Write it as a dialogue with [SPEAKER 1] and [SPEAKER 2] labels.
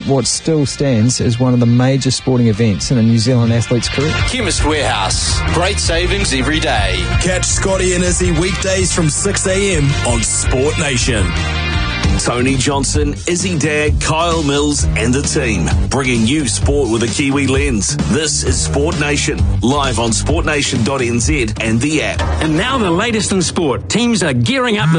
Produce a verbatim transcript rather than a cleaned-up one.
[SPEAKER 1] what still stands as one of the major sporting events in a New Zealand athlete's career.
[SPEAKER 2] Chemist Warehouse. Great savings every day.
[SPEAKER 3] Catch Scotty and Izzy weekdays from six a.m. on Sport Nation.
[SPEAKER 4] Tony Johnson, Izzy Dagg, Kyle Mills and the team, bringing you sport with a Kiwi lens. This is Sport Nation, live on sport nation dot n z and the app.
[SPEAKER 5] And now the latest in sport. Teams are gearing up